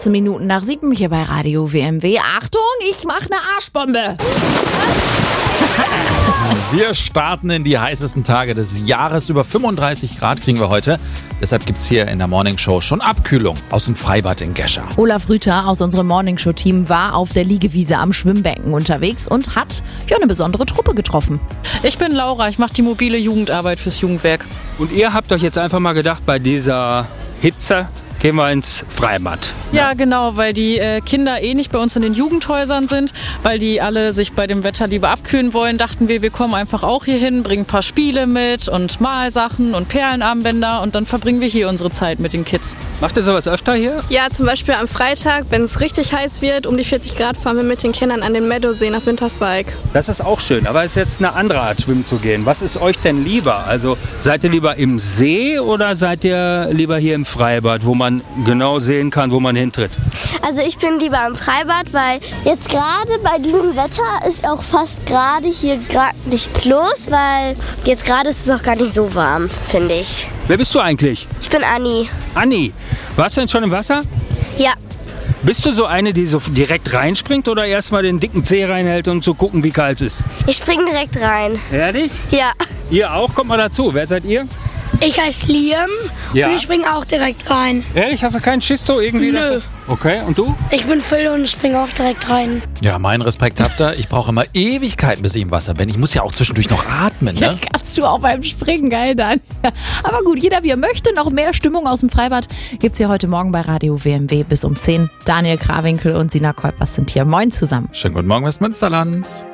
18 Minuten nach 7 hier bei Radio WMW. Achtung, ich mache eine Arschbombe. Wir starten in die heißesten Tage des Jahres. Über 35 Grad kriegen wir heute. Deshalb gibt es hier in der Morningshow schon Abkühlung aus dem Freibad in Gescher. Olaf Rüther aus unserem Morningshow-Team war auf der Liegewiese am Schwimmbecken unterwegs und hat eine besondere Truppe getroffen. Ich bin Laura, ich mache die mobile Jugendarbeit fürs Jugendwerk. Und ihr habt euch jetzt einfach mal gedacht, bei dieser Hitze gehen wir ins Freibad. Ja, genau, weil die Kinder nicht bei uns in den Jugendhäusern sind, weil die alle sich bei dem Wetter lieber abkühlen wollen, dachten wir kommen einfach auch hier hin, bringen ein paar Spiele mit und Malsachen und Perlenarmbänder und dann verbringen wir hier unsere Zeit mit den Kids. Macht ihr sowas öfter hier? Ja, zum Beispiel am Freitag, wenn es richtig heiß wird, um die 40 Grad, fahren wir mit den Kindern an den Meadowsee nach Winterswijk. Das ist auch schön, aber es ist jetzt eine andere Art, schwimmen zu gehen. Was ist euch denn lieber? Also seid ihr lieber im See oder seid ihr lieber hier im Freibad, wo man genau sehen kann, wo man hintritt? Also ich bin lieber im Freibad, weil jetzt gerade bei diesem Wetter ist auch fast gerade hier gerade nichts los, weil jetzt gerade ist es auch gar nicht so warm, finde ich. Wer bist du eigentlich? Ich bin Anni. Anni, warst du denn schon im Wasser? Ja. Bist du so eine, die so direkt reinspringt oder erstmal den dicken Zeh reinhält, um zu gucken, wie kalt es ist? Ich springe direkt rein. Ehrlich? Ja. Ihr auch? Kommt mal dazu. Wer seid ihr? Ich heiße Liam Ja. und ich springe auch direkt rein. Ehrlich? Hast du keinen Schiss so irgendwie? Nö. Okay, und du? Ich bin Phil und ich springe auch direkt rein. Ja, meinen Respekt habt ihr. Ich brauche immer Ewigkeiten, bis ich im Wasser bin. Ich muss ja auch zwischendurch noch atmen, ne? Kannst du auch beim Springen, geil dann. Aber gut, jeder wie er möchte. Noch mehr Stimmung aus dem Freibad gibt's hier heute Morgen bei Radio WMW bis um 10. Daniel Krawinkel und Sina Kuipers sind hier. Moin zusammen. Schönen guten Morgen, Westmünsterland.